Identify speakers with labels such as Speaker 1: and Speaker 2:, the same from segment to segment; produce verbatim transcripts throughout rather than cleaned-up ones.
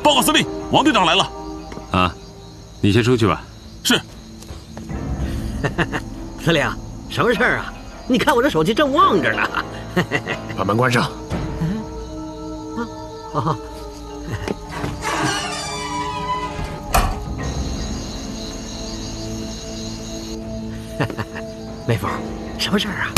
Speaker 1: 报告司令，王队长来了。
Speaker 2: 啊，你先出去吧。
Speaker 1: 是。
Speaker 3: 司令，什么事儿啊？你看我这手机正旺着呢。
Speaker 4: 把门关上。
Speaker 3: 啊，好。梅峰，什么事儿啊？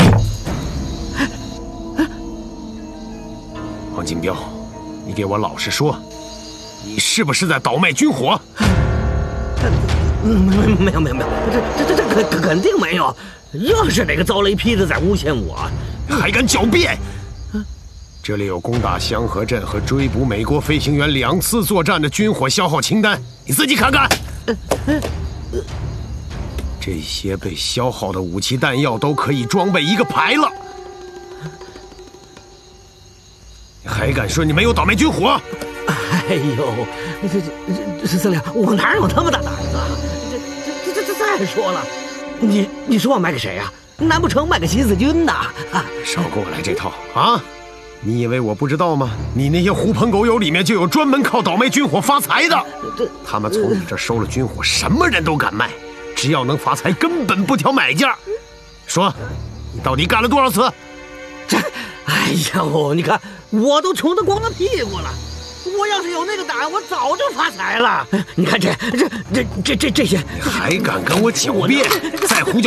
Speaker 4: 黄金彪，你给我老实说，你是不是在倒卖军火？
Speaker 3: 没没有没有没有，这这这这肯肯定没有。又是哪个遭雷劈的在诬陷我？
Speaker 4: 还敢狡辩！这里有攻打香河镇和追捕美国飞行员两次作战的军火消耗清单，你自己看看。这些被消耗的武器弹药都可以装备一个排了。你还敢说你没有倒卖军火？
Speaker 3: 哎呦，这这这司令，我哪有那么大胆子啊？这这这这再说了，你你说我卖给谁呀、啊？难不成卖给新四军呐？啊、
Speaker 4: 少跟我来这套啊！你以为我不知道吗？你那些狐朋狗友里面就有专门靠倒卖军火发财的，他们从你这收了军火，什么人都敢卖，只要能发财，根本不挑买家。说，你到底干了多少次？
Speaker 3: 这，哎呦，你看我都穷得光了屁股了。我要是有那个胆，我早就发财了。你看这这这这这这些，
Speaker 4: 你还敢跟我狡辩？再胡搅